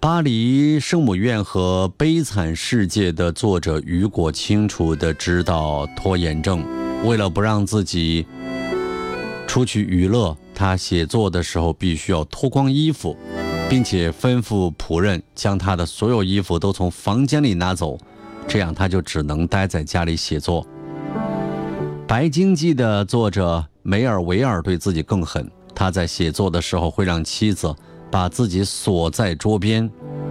巴黎圣母院和悲惨世界的作者雨果清楚地知道拖延症，为了不让自己出去娱乐，他写作的时候必须要脱光衣服，并且吩咐仆人将他的所有衣服都从房间里拿走，这样他就只能待在家里写作。白鲸记的作者梅尔维尔对自己更狠，他在写作的时候会让妻子把自己锁在桌边。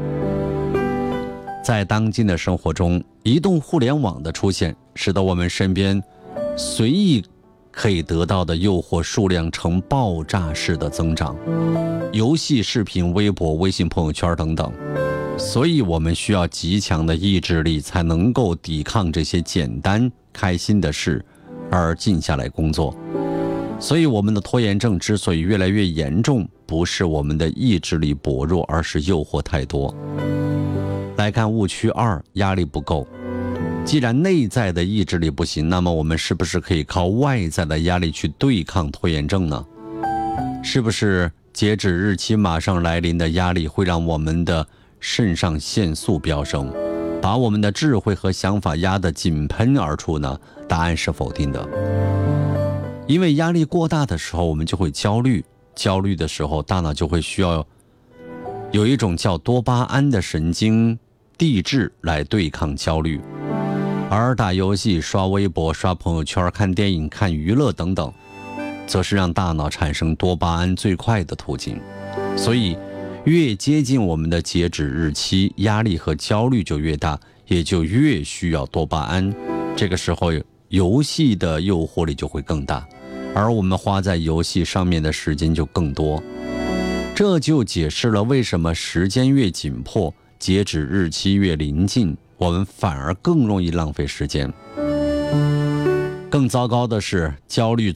在当今的生活中，移动互联网的出现使得我们身边随意可以得到的诱惑数量呈爆炸式的增长，游戏、视频、微博、微信朋友圈等等，所以我们需要极强的意志力才能够抵抗这些简单开心的事而静下来工作。所以我们的拖延症之所以越来越严重，不是我们的意志力薄弱，而是诱惑太多。来看误区2，压力不够。既然内在的意志力不行，那么我们是不是可以靠外在的压力去对抗拖延症呢？是不是截止日期马上来临的压力会让我们的肾上腺素飙升，把我们的智慧和想法压得井喷而出呢？答案是否定的。因为压力过大的时候，我们就会焦虑，焦虑的时候，大脑就会需要有一种叫多巴胺的神经递质来对抗焦虑。而打游戏、刷微博、刷朋友圈、看电影、看娱乐等等，则是让大脑产生多巴胺最快的途径。所以越接近我们的截止日期，压力和焦虑就越大，也就越需要多巴胺。这个时候游戏的诱惑力就会更大，而我们花在游戏上面的时间就更多。这就解释了为什么时间越紧迫，截止日期越临近，我们反而更容易浪费时间。更糟糕的是，焦虑